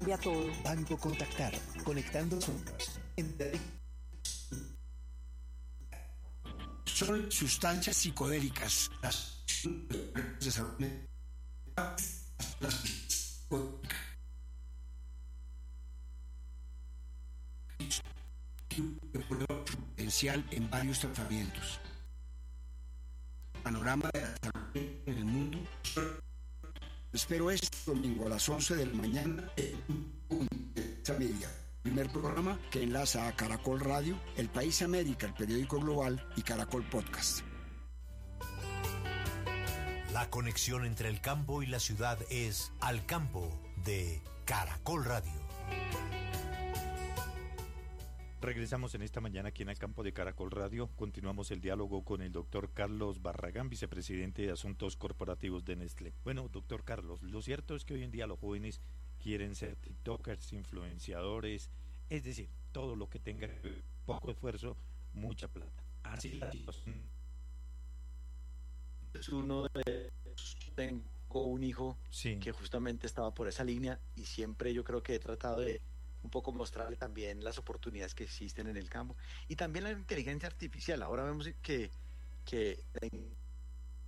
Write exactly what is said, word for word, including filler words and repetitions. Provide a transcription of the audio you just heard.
cambia todo. Banco Contactar, conectando zonas. Son sustancias psicodélicas. Las potencial en varios tratamientos. Panorama de la salud en el mundo. Espero este domingo a las once de la mañana en Media, primer programa que enlaza a Caracol Radio, El País América, el periódico global, y Caracol Podcast. La conexión entre el campo y la ciudad es Al Campo de Caracol Radio. Regresamos en esta mañana aquí en el campo de Caracol Radio. Continuamos el diálogo con el doctor Carlos Barragán, vicepresidente de Asuntos Corporativos de Nestlé. Bueno, doctor Carlos, lo cierto es que hoy en día los jóvenes quieren ser tiktokers, influenciadores, es decir, todo lo que tenga poco esfuerzo, mucha plata. Así la situación. Es uno de tengo un hijo sí. que justamente estaba por esa línea y siempre yo creo que he tratado de un poco mostrarle también las oportunidades que existen en el campo y también la inteligencia artificial. Ahora vemos que, que la